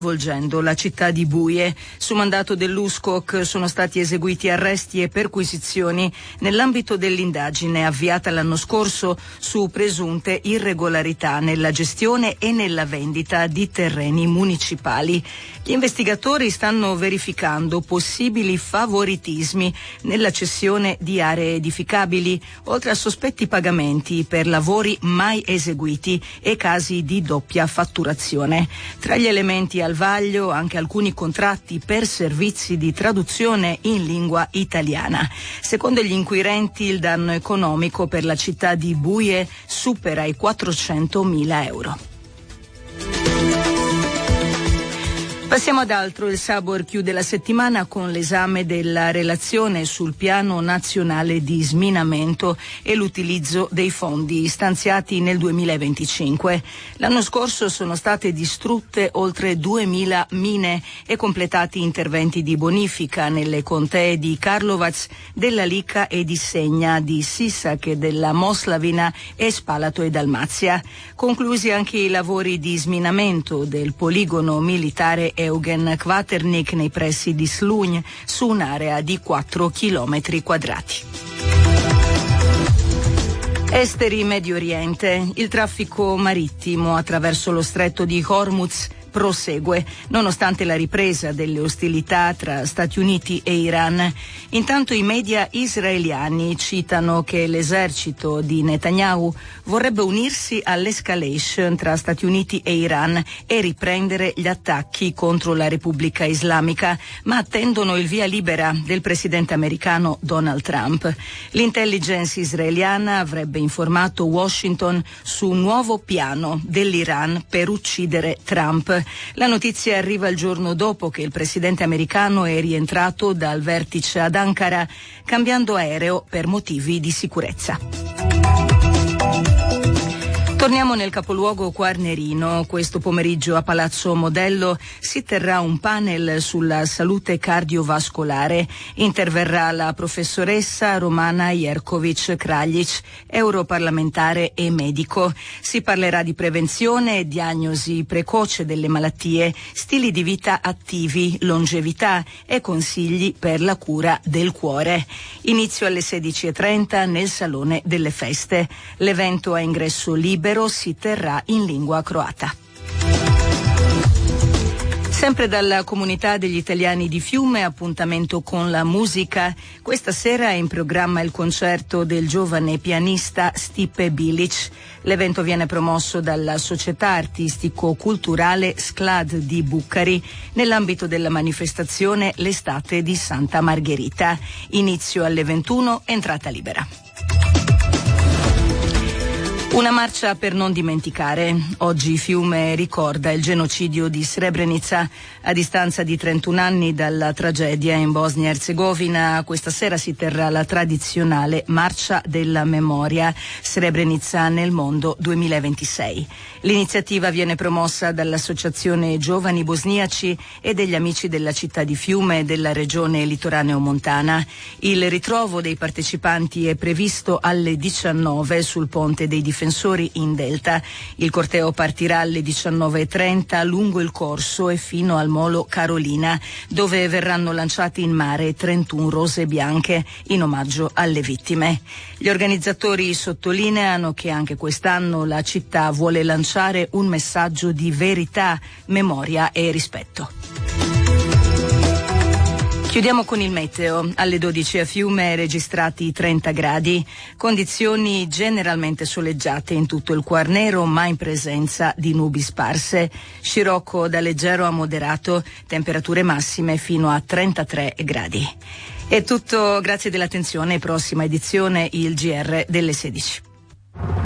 Volgendo la città di Buie. Su mandato dell'USCOC sono stati eseguiti arresti e perquisizioni nell'ambito dell'indagine avviata l'anno scorso su presunte irregolarità nella gestione e nella vendita di terreni municipali. Gli investigatori stanno verificando possibili favoritismi nella cessione di aree edificabili, oltre a sospetti pagamenti per lavori mai eseguiti e casi di doppia fatturazione. Tra gli elementi al vaglio anche alcuni contratti per servizi di traduzione in lingua italiana. Secondo gli inquirenti il danno economico per la città di Buie supera i 400.000 euro. Passiamo ad altro. Il Sabor chiude la settimana con l'esame della relazione sul piano nazionale di sminamento e l'utilizzo dei fondi stanziati nel 2025. L'anno scorso sono state distrutte oltre 2.000 mine e completati interventi di bonifica nelle contee di Karlovac, della Lica e di Segna, di Sisak e della Moslavina e Spalato e Dalmazia. Conclusi anche i lavori di sminamento del poligono militare Eugen Kvaternik nei pressi di Slunj su un'area di 4 chilometri quadrati. Esteri Medio Oriente. Il traffico marittimo attraverso lo stretto di Hormuz prosegue, nonostante la ripresa delle ostilità tra Stati Uniti e Iran. Intanto i media israeliani citano che l'esercito di Netanyahu vorrebbe unirsi all'escalation tra Stati Uniti e Iran e riprendere gli attacchi contro la Repubblica Islamica, ma attendono il via libera del presidente americano Donald Trump. L'intelligence israeliana avrebbe informato Washington su un nuovo piano dell'Iran per uccidere Trump. La notizia arriva il giorno dopo che il presidente americano è rientrato dal vertice ad Ankara, cambiando aereo per motivi di sicurezza. Torniamo nel capoluogo quarnerino. Questo pomeriggio a Palazzo Modello si terrà un panel sulla salute cardiovascolare. Interverrà la professoressa Romana Jerkovic-Kraljic, europarlamentare e medico. Si parlerà di prevenzione, diagnosi precoce delle malattie, stili di vita attivi, longevità e consigli per la cura del cuore. Inizio alle 16:30 nel Salone delle Feste. L'evento a ingresso libero si terrà in lingua croata. Sempre dalla comunità degli italiani di Fiume, appuntamento con la musica. Questa sera è in programma il concerto del giovane pianista Stipe Bilic. L'evento viene promosso dalla società artistico-culturale Sklad di Bucari nell'ambito della manifestazione L'estate di Santa Margherita. Inizio alle 21, entrata libera. Una marcia per non dimenticare. Oggi Fiume ricorda il genocidio di Srebrenica. A distanza di 31 anni dalla tragedia in Bosnia-Herzegovina, questa sera si terrà la tradizionale Marcia della Memoria Srebrenica nel mondo 2026. L'iniziativa viene promossa dall'Associazione Giovani Bosniaci e degli Amici della città di Fiume e della regione litoraneo-montana. Il ritrovo dei partecipanti è previsto alle 19 sul ponte dei difensori in Delta. Il corteo partirà alle 19:30 lungo il corso e fino al molo Carolina, dove verranno lanciati in mare 31 rose bianche in omaggio alle vittime. Gli organizzatori sottolineano che anche quest'anno la città vuole lanciare un messaggio di verità, memoria e rispetto. Chiudiamo con il meteo. Alle 12 a Fiume registrati 30 gradi, condizioni generalmente soleggiate in tutto il Quarnero, ma in presenza di nubi sparse. Scirocco da leggero a moderato, temperature massime fino a 33 gradi. È tutto, grazie dell'attenzione. Prossima edizione il GR delle 16.